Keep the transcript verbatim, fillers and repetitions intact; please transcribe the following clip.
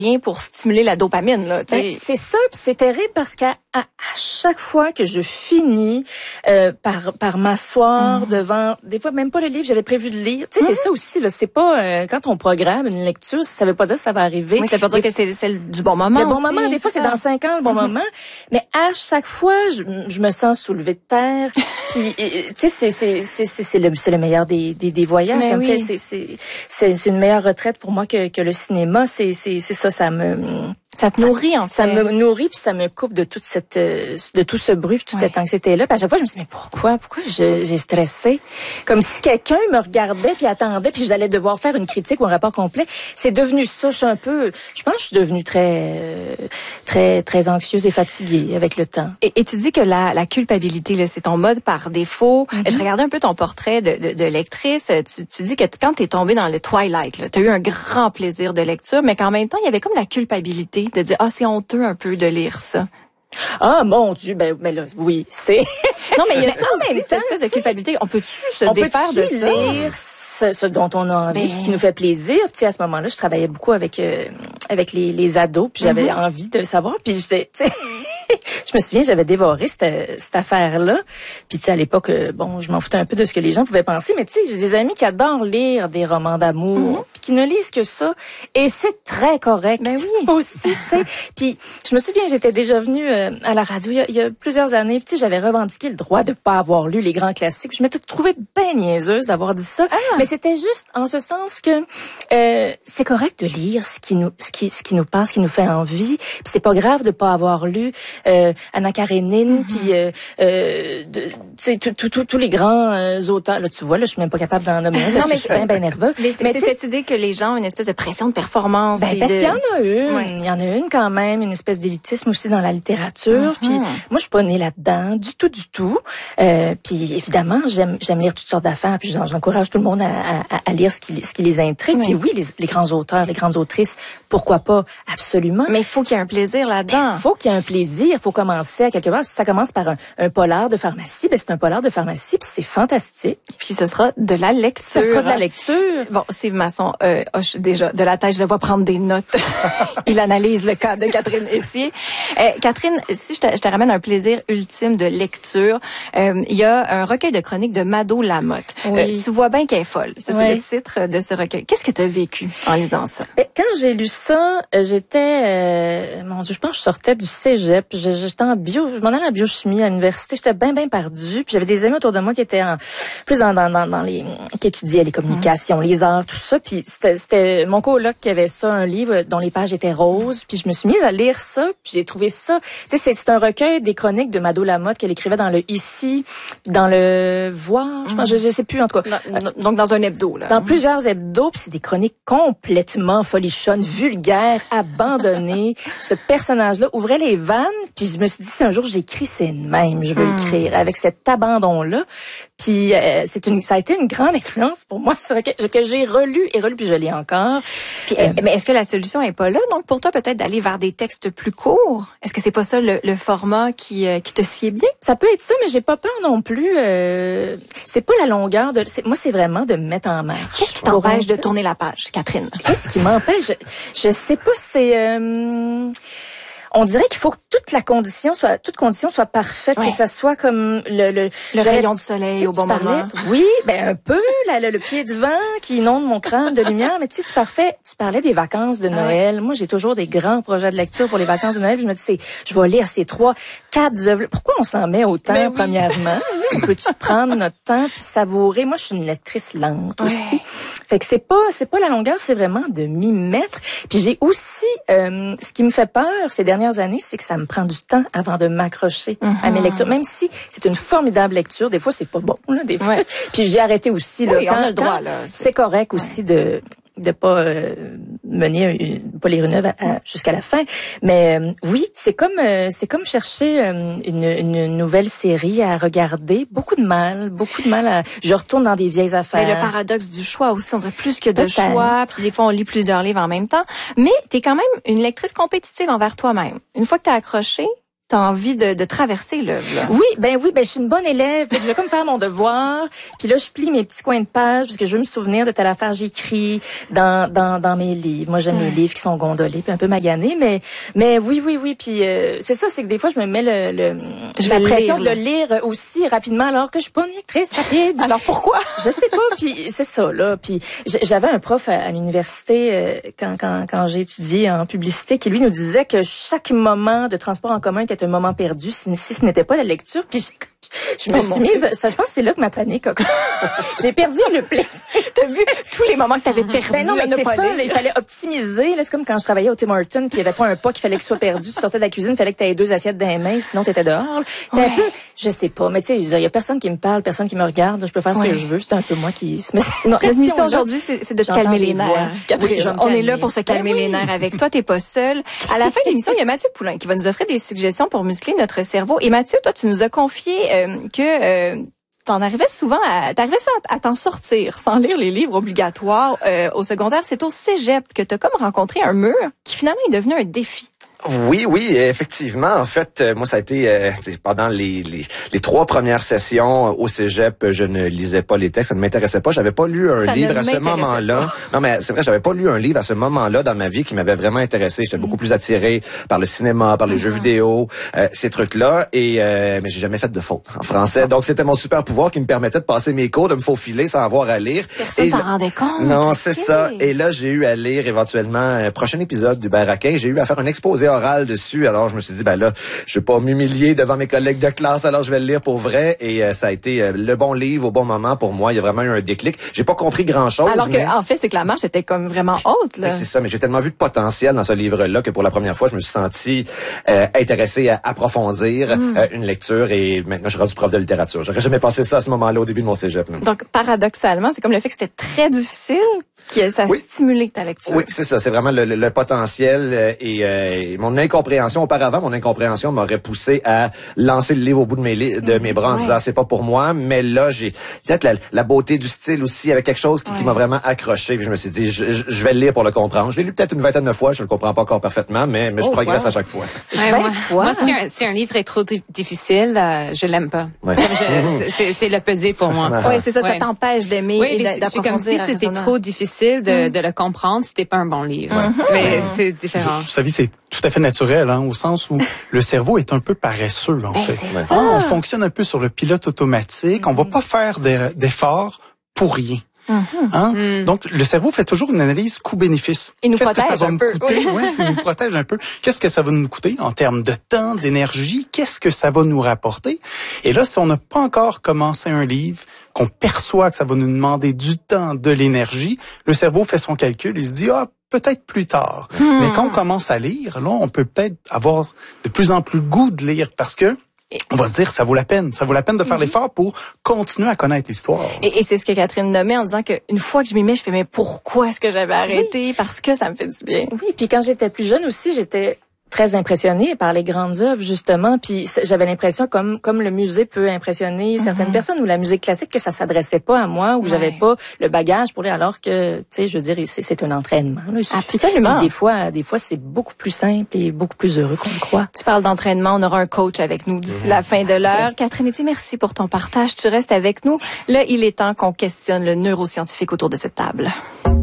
rien pour stimuler la dopamine, là. Ben, c'est ça, puis c'est terrible parce qu'à à, à chaque fois que je finis euh, par par m'asseoir mmh. devant, des fois même pas le livre, j'avais prévu de lire. Tu sais, mmh. c'est ça aussi, là. C'est pas euh, quand on programme une lecture, ça veut pas dire que ça va arriver. Oui, ça veut dire des, que c'est celle du bon moment. Le bon aussi, moment, des fois c'est dans cinq ans le bon mmh. moment, mais à chaque fois, je, je me sens soulevée de terre. Puis tu sais, c'est c'est c'est c'est le c'est le meilleur des des, des voyages. Mais ça oui. me fait c'est c'est c'est c'est une meilleure retraite pour moi que que le cinéma. C'est c'est c'est ça, ça me Ça te nourrit, en fait. Ça me nourrit, puis ça me coupe de toute cette, de tout ce bruit, puis toute ouais. cette anxiété-là. Puis à chaque fois, je me dis, mais pourquoi? Pourquoi je, j'ai stressé? Comme si quelqu'un me regardait, puis attendait, puis j'allais devoir faire une critique ou un rapport complet. C'est devenu ça. Je suis un peu, je pense que je suis devenue très, très, très anxieuse et fatiguée avec le temps. Et, et tu dis que la, la culpabilité, là, c'est ton mode par défaut. Mm-hmm. Je regardais un peu ton portrait de, de, de lectrice. Tu, tu dis que quand t'es tombée dans le Twilight, tu as eu un grand plaisir de lecture, mais qu'en même temps, il y avait comme la culpabilité de dire, ah, c'est honteux un peu de lire ça. Ah, mon Dieu, ben, mais là, oui, c'est... Non, mais il y a ça aussi, cette espèce de culpabilité. On peut-tu se on défaire peut de ça? lire ce, ce dont on a envie, ben... ce qui nous fait plaisir. Puis, tu sais, à ce moment-là, je travaillais beaucoup avec euh, avec les, les ados, puis j'avais mm-hmm. envie de savoir. Puis, tu sais, je me souviens, j'avais dévoré cette, cette affaire-là. Puis, tu sais, à l'époque, euh, bon, je m'en foutais un peu de ce que les gens pouvaient penser, mais tu sais, j'ai des amis qui adorent lire des romans d'amour, mm-hmm. puis qui ne lisent que ça. Et c'est très correct ben oui. aussi, tu sais. Puis, je me souviens, j'étais déjà venue euh, à la radio il y a, il y a plusieurs années. Puis, tu sais, j'avais revendiqué le droit de pas avoir lu les grands classiques. Je m'étais trouvée bien niaiseuse d'avoir dit ça. Ah. Mais c'était juste en ce sens que euh, c'est correct de lire ce qui nous, ce qui, ce qui nous passe, ce qui nous fait envie. Puis c'est pas grave de pas avoir lu euh, Anna Karénine, mm-hmm. puis euh, euh, tu sais, tous les grands euh, auteurs. Là, tu vois, là, je suis même pas capable d'en nommer un parce que je suis bien, bien nerveux. Mais c'est, mais c'est cette idée que les gens ont une espèce de pression de performance. Ben, parce de... qu'il y en a une. Ouais. Il y en a une quand même, une espèce d'élitisme aussi dans la littérature. Mm-hmm. Puis moi, je suis pas née là-dedans, du tout, du tout. Euh, puis évidemment, j'aime j'aime lire toutes sortes d'affaires, puis j'encourage tout le monde à, à, à lire ce qui, ce qui les intrigue. Oui. Puis oui, les, les grands auteurs, les grandes autrices, pourquoi pas, absolument. Mais il faut qu'il y ait un plaisir là-dedans. Il faut qu'il y ait un plaisir, il faut commencer à quelque part. Si ça commence par un, un polar de pharmacie, ben c'est un polar de pharmacie, puis c'est fantastique. Puis ce sera de la lecture. Ce sera de la lecture. Bon, Steve Masson, euh, hoche déjà de la tête, je le vois prendre des notes. Il analyse le cas de Catherine Etier. Euh, Catherine, si je te, je te ramène un plaisir ultime de lecture, euh, il y a un recueil de chroniques de Mado Lamotte. Oui. Euh, tu vois bien qu'elle est folle. Ça, c'est oui. le titre de ce recueil. Qu'est-ce que tu as vécu en lisant ça? Ben, quand j'ai lu ça, j'étais... Euh, mon Dieu, je pense que je sortais du cégep. J'étais en bio, je m'en allais en biochimie à l'université. J'étais bien, bien perdue. Puis j'avais des amis autour de moi qui étaient en, plus dans, dans, dans, dans les... qui étudiaient les communications, mmh. les arts, tout ça. Puis c'était, c'était mon coloc qui avait ça, un livre dont les pages étaient roses. Puis je me suis mise à lire ça. Puis j'ai trouvé ça... Tu sais, c'est, c'est un recueil des chroniques de Mado Lamotte qu'elle écrivait dans le Ici, dans le Voir, je pense, mmh. je, je sais plus en tout cas. Dans, donc dans un hebdo là. Dans mmh. plusieurs hebdos, puis c'est des chroniques complètement folichonnes, vulgaires, abandonnées. Ce personnage-là ouvrait les vannes, puis je me suis dit si un jour j'écris, c'est le même, je veux mmh. écrire avec cet abandon-là. Puis euh, c'est une, ça a été une grande influence pour moi, ce recueil que j'ai relu et relu puis je lis encore. Puis, euh, mais est-ce que la solution est pas là donc pour toi peut-être d'aller vers des textes plus courts? Est-ce que c'est pas ça le, le format qui euh, qui te sied bien? Ça peut être ça, mais j'ai pas peur non plus. Euh, c'est pas la longueur de. C'est, moi, c'est vraiment de me mettre en marche. Qu'est-ce qui t'empêche de tourner la page, Catherine? Qu'est-ce qui m'empêche? Je, je sais pas. C'est. Euh, on dirait qu'il faut que toute la condition soit, toute condition soit parfaite, ouais. que ça soit comme le le, le rayon de soleil au bon parlais, moment. Oui, ben un peu là, le, le pied de vent qui inonde mon crâne de lumière. Mais tu sais, tu parfait, tu parlais des vacances de Noël. Ouais. Moi, j'ai toujours des grands projets de lecture pour les vacances de Noël. Puis je me dis, c'est, je vais lire ces trois, quatre œuvres. Pourquoi on s'en met autant oui. premièrement? On peut-tu prendre notre temps puis savourer? Moi, je suis une lectrice lente ouais. aussi. Fait que c'est pas, c'est pas la longueur, c'est vraiment de m'y mettre. Puis j'ai aussi, euh, ce qui me fait peur ces dernières années, c'est que ça me prend du temps avant de m'accrocher mm-hmm. à mes lectures. Même si c'est une formidable lecture, des fois c'est pas bon, là, des fois. Ouais. Puis j'ai arrêté aussi, là. Oui, quand, on a le droit, là. C'est, c'est correct ouais. aussi de, de pas euh, mener une, pas lire une œuvre à, à, jusqu'à la fin, mais euh, oui, c'est comme euh, c'est comme chercher euh, une, une nouvelle série à regarder, beaucoup de mal, beaucoup de mal à je retourne dans des vieilles affaires. Mais le paradoxe du choix aussi, on dirait plus que de Peut-être. choix, puis des fois on lit plusieurs livres en même temps, mais tu es quand même une lectrice compétitive envers toi-même. Une fois que tu as accroché, t'as envie de, de traverser l'œuvre. Oui, ben oui, ben je suis une bonne élève, je vais comme faire mon devoir, puis là je plie mes petits coins de page parce que je veux me souvenir de telle affaire j'écris dans dans dans mes livres. Moi j'aime ouais. les livres qui sont gondolés puis un peu maganés, mais mais oui oui oui, puis euh, c'est ça, c'est que des fois je me mets le, le j'ai l'impression de le lire aussi rapidement alors que je suis pas une lectrice rapide. Alors pourquoi? Je sais pas, puis c'est ça là, puis j'avais un prof à, à l'université euh, quand quand quand j'ai étudié en publicité qui lui nous disait que chaque moment de transport en commun était un moment perdu si, si ce n'était pas la lecture, puis je, je me oh, suis mise, ça, je pense que c'est là que ma panique a... J'ai perdu le plaisir. T'as vu tous les moments que t'avais perdu. Ben non, mais c'est ça, là, il fallait optimiser, là, c'est comme quand je travaillais au Tim Hortons, puis il y avait pas un pas qu'il fallait que soit perdu, tu sortais de la cuisine, il fallait que t'aies deux assiettes dans les mains, sinon t'étais dehors. T'es ouais. un peu, je sais pas, mais tu sais, il y a personne qui me parle, personne qui me regarde, je peux faire ce ouais. que je veux, c'est un peu moi qui se met. Non, notre mission aujourd'hui, c'est, c'est de te calmer les nerfs. Oui, on est là pour se calmer ben oui. les nerfs avec toi, t'es pas seule. À la fin de l'émission, il y a Mathieu Poulain qui va nous offrir des suggestions pour muscler notre cerveau. Et Mathieu, toi, tu nous as confié euh, que euh, t'en arrivais souvent à, t'arrivais souvent à, à t'en sortir sans lire les livres obligatoires euh, au secondaire. C'est au cégep que t'as comme rencontré un mur qui finalement est devenu un défi. Oui, oui, effectivement. En fait, moi, ça a été euh, pendant les, les les trois premières sessions au cégep, je ne lisais pas les textes, ça ne m'intéressait pas. J'avais pas lu un ça livre à ce moment-là. Pas. Non, mais c'est vrai, j'avais pas lu un livre à ce moment-là dans ma vie qui m'avait vraiment intéressé. J'étais mmh. beaucoup plus attiré par le cinéma, par les mmh. jeux vidéo, euh, ces trucs-là. Et euh, mais j'ai jamais fait de faute en français. Donc, c'était mon super pouvoir qui me permettait de passer mes cours, de me faufiler sans avoir à lire. Personne s'en rendait compte. Non, c'est ça. Et là, j'ai eu à lire éventuellement un prochain épisode du Baraquin. J'ai eu à faire un exposé oral dessus. Alors, je me suis dit, ben là, je vais pas m'humilier devant mes collègues de classe, alors je vais le lire pour vrai. Et euh, ça a été euh, le bon livre au bon moment pour moi. Il y a vraiment eu un déclic. J'ai pas compris grand-chose. Alors mais... que, en fait, c'est que la marche était comme vraiment haute, là. Oui, c'est ça. Mais j'ai tellement vu de potentiel dans ce livre-là que pour la première fois, je me suis senti euh, intéressé à approfondir mm. euh, une lecture. Et maintenant, je suis rendu prof de littérature. J'aurais jamais pensé ça à ce moment-là au début de mon cégep. Là. Donc, paradoxalement, c'est comme le fait que c'était très difficile qui ça a oui. stimulé ta lecture. Oui, c'est ça. C'est vraiment le, le, le potentiel euh, et, euh, et mon incompréhension. Auparavant, mon incompréhension m'aurait poussé à lancer le livre au bout de mes, li- de mes bras en ouais. disant c'est pas pour moi. Mais là, j'ai peut-être la, la beauté du style aussi avec quelque chose qui, ouais. qui m'a vraiment accroché. Puis je me suis dit, je, je, je vais le lire pour le comprendre. Je l'ai lu peut-être une vingtaine de fois. Je le comprends pas encore parfaitement, mais, mais je oh, progresse wow. à chaque fois. Ouais, moi, moi si, un, si un livre est trop difficile, euh, je l'aime pas. Ouais. Je, c'est, c'est le pesé pour moi. Oui, c'est ça. Ouais. Ça t'empêche d'aimer oui, et d'approfondir. C'est comme si c'était trop difficile de, mm. de le comprendre, c'était pas un bon livre. Mm-hmm. Mais mm-hmm. c'est différent. Vous savez, c'est tout à fait naturel, hein, au sens où le cerveau est un peu paresseux, en ben, fait. C'est ça. On fonctionne un peu sur le pilote automatique. Mm-hmm. On va pas faire d'efforts pour rien. Mm-hmm. Hein? Mm. Donc, le cerveau fait toujours une analyse coût-bénéfice. Il nous Qu'est-ce protège que ça va un me peu. coûter? Oui. Ouais, il nous protège un peu. Qu'est-ce que ça va nous coûter en termes de temps, d'énergie? Qu'est-ce que ça va nous rapporter? Et là, si on n'a pas encore commencé un livre, qu'on perçoit que ça va nous demander du temps, de l'énergie, le cerveau fait son calcul, il se dit, ah, peut-être plus tard. Hmm. Mais quand on commence à lire, là, on peut peut-être avoir de plus en plus le goût de lire parce que on va se dire, ça vaut la peine. Ça vaut la peine de faire mm-hmm. l'effort pour continuer à connaître l'histoire. Et, et c'est ce que Catherine nommait en disant qu'une fois que je m'y mets, je fais, mais pourquoi est-ce que j'avais arrêté? Oui. Parce que ça me fait du bien. Oui, puis quand j'étais plus jeune aussi, j'étais très impressionnée par les grandes œuvres, justement. Puis j'avais l'impression, comme comme le musée peut impressionner mm-hmm. certaines personnes, ou la musique classique, que ça s'adressait pas à moi, ou ouais. j'avais pas le bagage pour lire, alors que, tu sais, je veux dire, c'est, c'est un entraînement. Là. Absolument. Puis des fois, des fois, c'est beaucoup plus simple et beaucoup plus heureux qu'on le croit. Tu parles d'entraînement, on aura un coach avec nous d'ici mmh. la fin de l'heure. Catherine Etier, merci pour ton partage. Tu restes avec nous. Là, il est temps qu'on questionne le neuroscientifique autour de cette table.